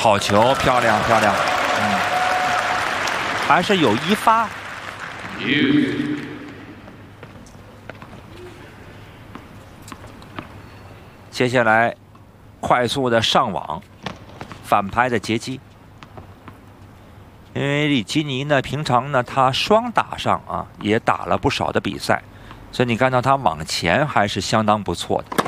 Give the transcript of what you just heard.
好球，漂亮漂亮，还是有一发。接下来，快速的上网，反拍的截击。因为里基尼呢，平常呢他双打上啊也打了不少的比赛，所以你看到他往前还是相当不错的。